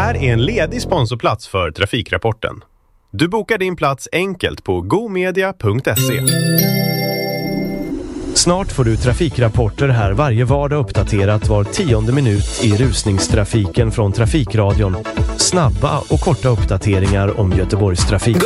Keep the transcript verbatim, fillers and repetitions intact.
här är en ledig sponsorplats för Trafikrapporten. Du bokar din plats enkelt på gomedia punkt se. Snart får du trafikrapporter här varje vardag uppdaterat var tionde minut i rusningstrafiken från Trafikradion. Snabba och korta uppdateringar om Göteborgs trafik.